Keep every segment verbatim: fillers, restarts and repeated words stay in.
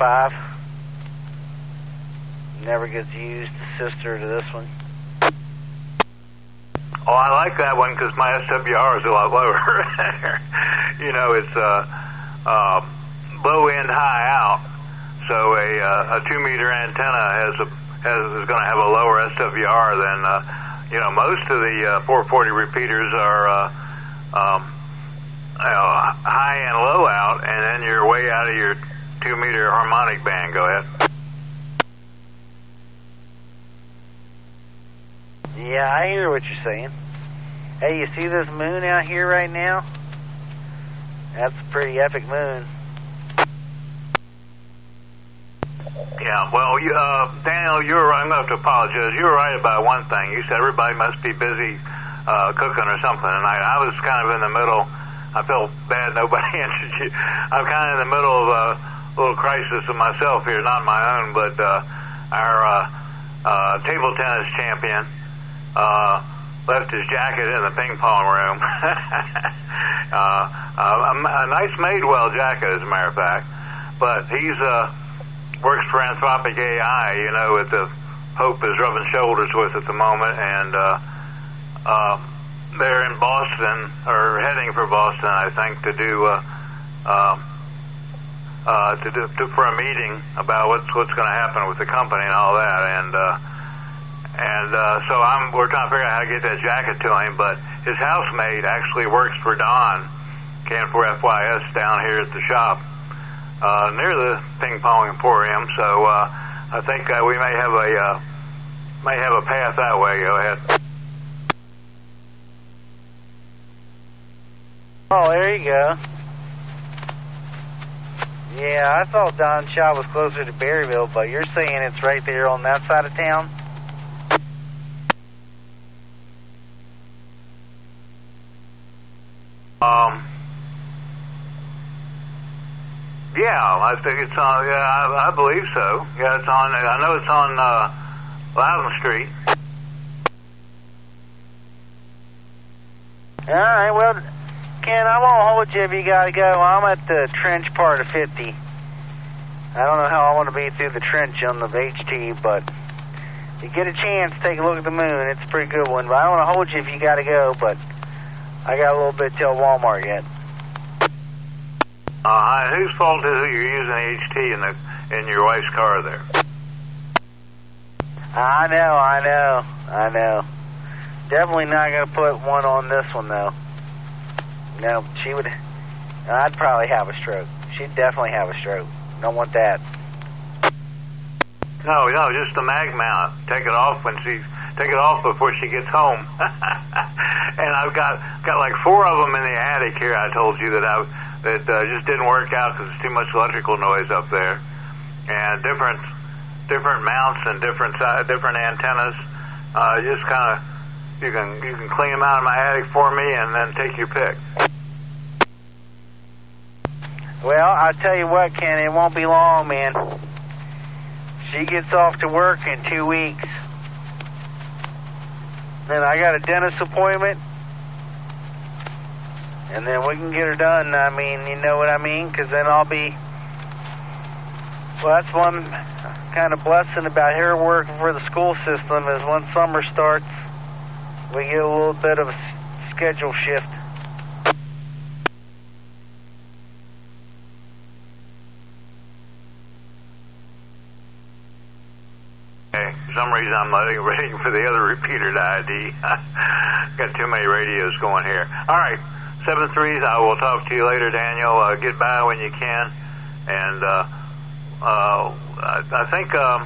five. Never gets used. Sister to this one. Oh, I like that one because my S W R is a lot lower. You know, it's uh, uh, low end, high out. So a uh, a two meter antenna has a has is going to have a lower S W R than uh, you know most of the uh, four forty repeaters are uh, um, you know, high and low out, and then you're way out of your two meter harmonic band. Go ahead. Yeah, I hear what you're saying. Hey, you see this moon out here right now? That's a pretty epic moon. Yeah, well, you, uh, Daniel, you were, I'm going to have to apologize. You were right about one thing. You said everybody must be busy uh, cooking or something, and I, I was kind of in the middle. I felt bad nobody answered you. I'm kind of in the middle of a little crisis of myself here, not my own, but uh, our uh, uh, table tennis champion uh, left his jacket in the ping pong room. uh, a, a nice Madewell jacket, as a matter of fact, but he's... Uh, works for Anthropic A I, you know, with the Hope is rubbing shoulders with at the moment, and uh, uh, they're in Boston, or heading for Boston, I think, to do uh, uh, uh, to do to, for a meeting about what's what's going to happen with the company and all that, and uh, and uh, so I'm we're trying to figure out how to get that jacket to him, but his housemate actually works for Don Can four F Y S down here at the shop. Uh, near the Ping Pong Emporium, so uh, I think uh, we may have a uh, may have a path that way. Go ahead. Oh, there you go. Yeah, I thought Don Shaw was closer to Berryville, but you're saying it's right there on that side of town? Um. Yeah, I think it's on. Yeah, I, I believe so. Yeah, it's on. I know it's on uh, Loudon Street. All right. Well, Ken, I won't hold you if you got to go. I'm at the trench part of fifty. I don't know how I want to be through the trench on the H T, but if you get a chance, take a look at the moon. It's a pretty good one. But I don't want to hold you if you got to go. But I got a little bit till Walmart yet. Uh, whose fault is it you're using H T in the in your wife's car there? I know, I know, I know. Definitely not going to put one on this one, though. No, she would... I'd probably have a stroke. She'd definitely have a stroke. Don't want that. No, no, just the mag mount. Take it off when she... Take it off before she gets home. And I've got got like four of them in the attic here, I told you, that I... that uh, just didn't work out because there's too much electrical noise up there, and different different mounts and different uh, different antennas. Uh, just kind of you can you can clean them out of my attic for me, and then take your pick. Well, I'll tell you what, Ken, it won't be long, man. She gets off to work in two weeks. Then I got a dentist appointment. And then we can get her done. I mean, you know what I mean? Because then I'll be... Well, that's one kind of blessing about her working for the school system is when summer starts, we get a little bit of a schedule shift. Hey, for some reason I'm not waiting for the other repeater to I D. Got too many radios going here. All right. Seven threes. I will talk to you later, Daniel. Uh, get by when you can, and uh, uh, I, I think um,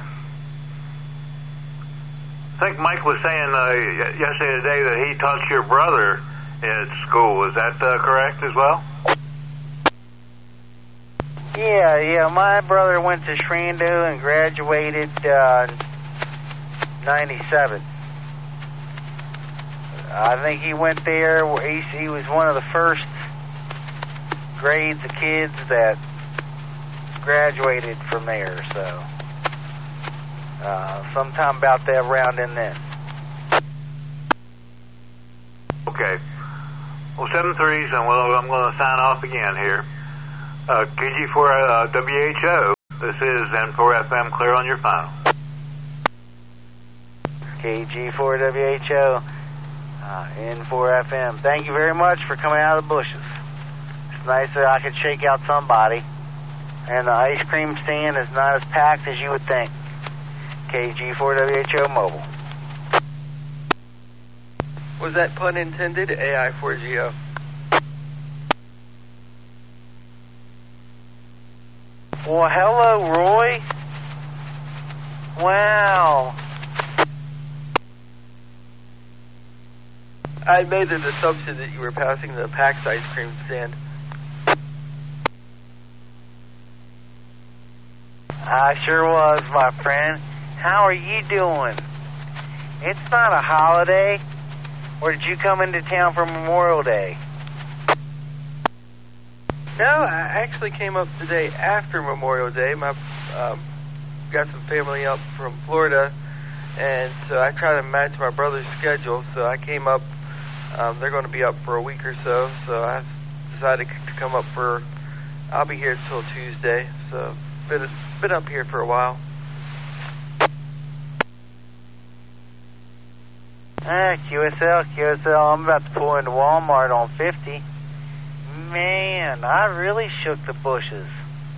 I think Mike was saying uh, yesterday today that he taught your brother at school. Is that uh, correct as well? Yeah, yeah. My brother went to Shrando and graduated uh, in ninety-seven. I think he went there. He, he was one of the first grades of kids that graduated from there. So, uh, sometime about that round in then. Okay. Well, seven threes, and we'll, I'm going to sign off again here. Uh, K G four uh, W H O. This is N four F M, clear on your final. K G four W H O, uh, N four F M. Thank you very much for coming out of the bushes. It's nice that I could shake out somebody. And the ice cream stand is not as packed as you would think. K G four W H O Mobile. Was that pun intended? A I four G O. Well, hello, Roy. Wow. I made an assumption that you were passing the PAX ice cream stand. I sure was, my friend. How are you doing? It's not a holiday. Or did you come into town for Memorial Day? No, I actually came up the day after Memorial Day. My um, got some family up from Florida, and so I tried to match my brother's schedule. So I came up. Um, they're going to be up for a week or so, so I decided to come up for. I'll be here till Tuesday, so been been up here for a while. Ah, Q S L, Q S L. I'm about to pull into Walmart on fifty. Man, I really shook the bushes.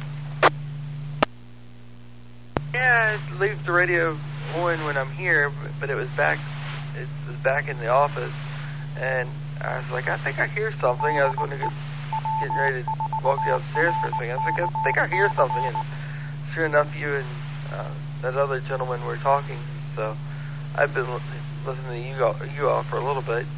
Yeah, I leave the radio on when I'm here, but it was back. It was back in the office, and I was like, I think I hear something. I was going to get getting ready to walk downstairs for a second. I was like, I think I hear something, and sure enough, you and uh, that other gentleman were talking. So I've been listening to you all, you all for a little bit.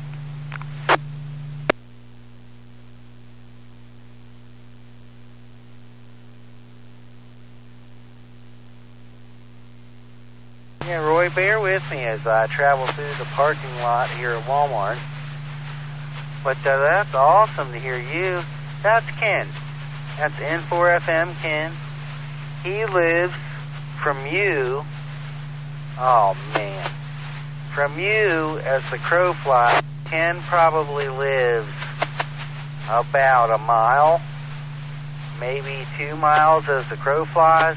Yeah, Roy, bear with me as I travel through the parking lot here at Walmart. But uh, that's awesome to hear you. That's Ken. That's N four F M Ken. He lives from you. Oh, man. From you, as the crow flies, Ken probably lives about a mile, maybe two miles as the crow flies,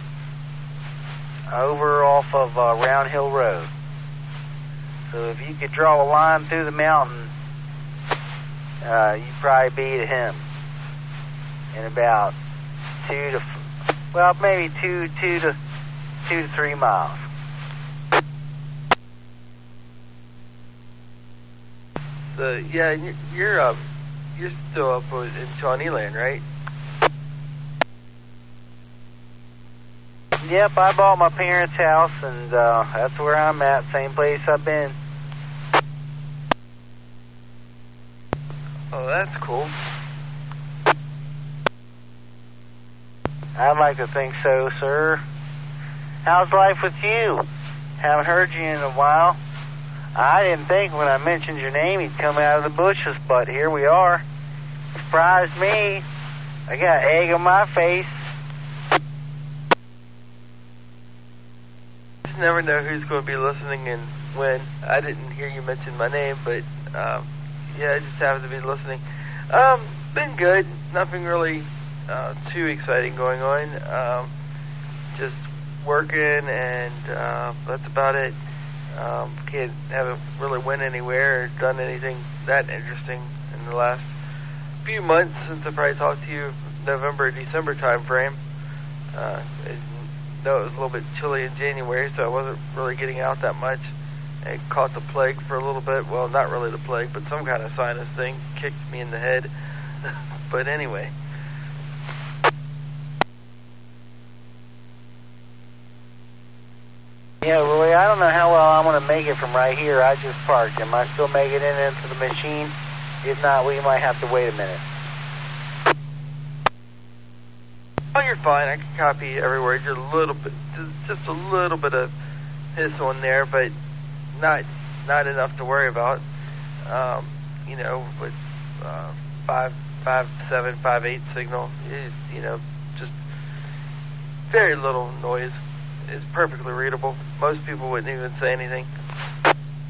over off of uh, Round Hill Road. So if you could draw a line through the mountain, uh, you'd probably be to him in about two to, well, maybe two, two to, two to three miles. So yeah, you're uh, you're still up in Shawneeland, right? Yep, I bought my parents' house, and uh, that's where I'm at. Same place I've been. Oh, that's cool. I'd like to think so, sir. How's life with you? Haven't heard you in a while. I didn't think when I mentioned your name you'd come out of the bushes, but here we are. Surprised me. I got egg on my face. Just never know who's going to be listening and when. I didn't hear you mention my name, but um, yeah, I just happened to be listening. Um, been good. Nothing really uh, too exciting going on. Um, just working, and uh, that's about it. Um, can't haven't really went anywhere or done anything that interesting in the last few months since I probably talked to you November, December time frame. Uh, it, no, it was a little bit chilly in January, so I wasn't really getting out that much. I caught the plague for a little bit. Well, not really the plague, but some kind of sinus thing kicked me in the head. But anyway. Yeah, Roy, I don't know how well I'm going to make it from right here. I just parked. Am I still making it into the machine? If not, we might have to wait a minute. Oh, you're fine. I can copy every word. Just a little bit, just a little bit of hiss on there, but not not enough to worry about. Um, you know, with uh, five, five, seven, five, eight signal, it, you know, just very little noise. It's perfectly readable. Most people wouldn't even say anything.